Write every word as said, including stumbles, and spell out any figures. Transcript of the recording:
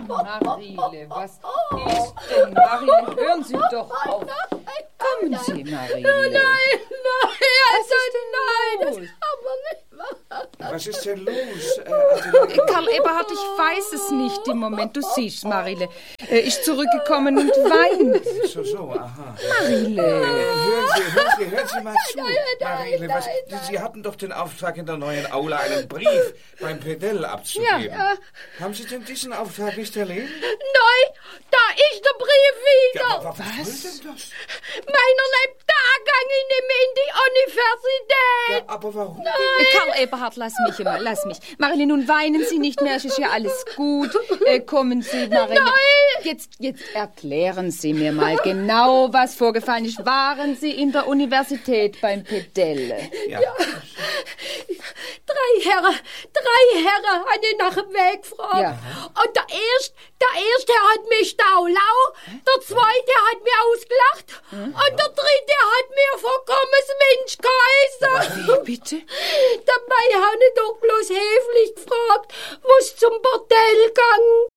Marile, was ist denn? Marile, hören Sie doch auf. Kommen Sie, Marile. Nein, nein, also nein, das kann man nicht machen. Was ist denn los? Äh, Adelaide? Karl Eberhard, ich weiß es nicht im Moment. Du siehst, Marile, äh, ist zurückgekommen und weint. So, so, aha. Marile. Äh, hören Sie, hören Sie, hören Sie mal zu. Marile, was, Sie hatten doch den Auftrag, in der neuen Aula einen Brief beim Pedell abzugeben. Ja. Haben Sie denn diesen Auftrag nicht erledigt? Nein, da ist der Brief wieder. Ja, aber was soll denn das? Meiner lebt da, gang ich nicht mehr in die Universität. Ja, aber warum? Karl Eberhard, lass mich immer, lass mich. Marile, nun weinen Sie nicht mehr, es ist ja alles gut. Äh, kommen Sie, Marile. Nein. Jetzt, jetzt erklären Sie mir mal genau, was vorgefallen ist. Waren Sie in der Universität beim Pedelle? Ja. Drei Herren, drei Herren haben ich nach dem Weg gefragt. Ja. Und der erste, der erste hat mich staulau, der zweite hat mir ausgelacht und der dritte hat mir vollkommenes Mensch geheißen. Wie bitte? Dabei habe ich doch bloß höflich gefragt, wo's zum Bordell gang.